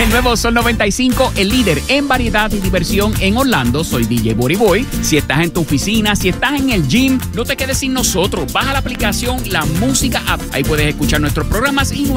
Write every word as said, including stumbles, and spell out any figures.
El nuevo Sol noventa y cinco, el líder en variedad y diversión en Orlando. Soy D J Boriboy. Si estás en tu oficina, si estás en el gym, no te quedes sin nosotros. Baja la aplicación La Música App. Ahí puedes escuchar nuestros programas y